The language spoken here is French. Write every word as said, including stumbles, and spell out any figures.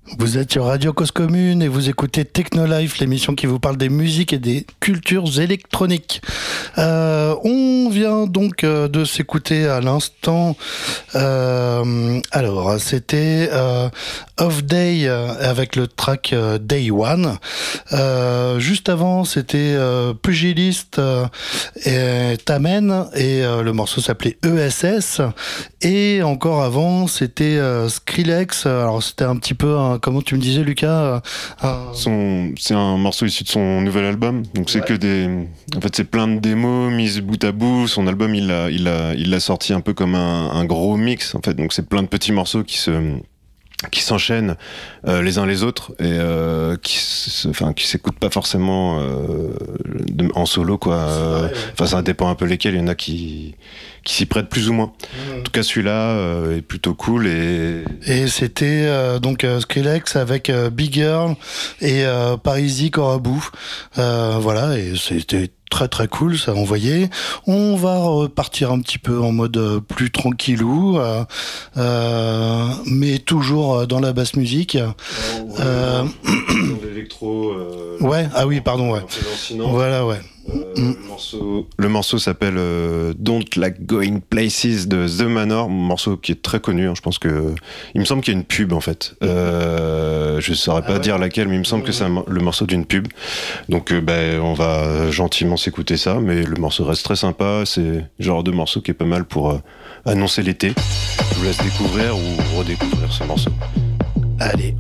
Vous êtes sur Radio Cause Commune et vous écoutez Technolife, l'émission qui vous parle des musiques et des cultures électroniques. Euh, on vient donc euh, de s'écouter à l'instant. Euh, alors, c'était euh, Off Day euh, avec le track euh, Day One. Euh, juste avant, c'était euh, Pugilist euh, et Tamen et euh, le morceau s'appelait E S S. Et encore avant, c'était euh, Skrillex. Alors, c'était un petit peu un, comment tu me disais, Lucas, un... Son, c'est un morceau issu de son nouvel album. Donc c'est ouais. que des, en fait c'est plein de démos mises bout à bout. Son album il l'a, il l'a, il l'a sorti un peu comme un, un gros mix en fait. Donc c'est plein de petits morceaux qui se qui s'enchaînent euh, les uns les autres et euh, qui se, enfin qui s'écoutent pas forcément euh, de, en solo quoi. Euh, ouais. Enfin ça dépend un peu lesquels. Il y en a qui qui s'y prêtent plus ou moins. Mmh. En tout cas celui-là euh, est plutôt cool et et c'était euh, donc euh, Skrillex avec euh, Big Girl et euh, Parisi Korabou. Euh, voilà et c'était très très cool, ça envoyait. On va repartir un petit peu en mode plus tranquillou, euh, euh, mais toujours dans la basse musique. Oh, ouais, euh, dans l'électro. Euh, ouais, ah oui, pardon, ouais. Voilà, ouais. Euh, mm. le, morceau, le morceau s'appelle euh, Don't Like Going Places de The Manor, un morceau qui est très connu. Hein, je pense que il me semble qu'il y a une pub en fait. Euh, je saurais pas ah ouais. dire laquelle, mais il me semble que c'est un, le morceau d'une pub. Donc euh, ben on va gentiment s'écouter ça, mais le morceau reste très sympa. C'est le genre de morceau qui est pas mal pour euh, annoncer l'été. Je vous laisse découvrir ou redécouvrir ce morceau. Allez.